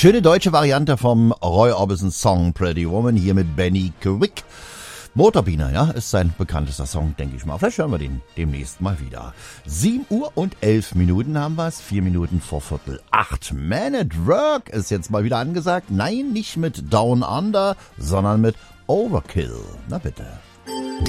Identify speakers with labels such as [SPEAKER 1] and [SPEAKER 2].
[SPEAKER 1] Schöne deutsche Variante vom Roy Orbison Song Pretty Woman, hier mit Benny Quick. Motorbiene, ja, ist sein bekanntester Song, denke ich mal. Vielleicht hören wir den demnächst mal wieder. 7 Uhr und 11 Minuten haben wir es, 4 Minuten vor 7:45. Man at Work ist jetzt mal wieder angesagt. Nein, nicht mit Down Under, sondern mit Overkill. Na bitte.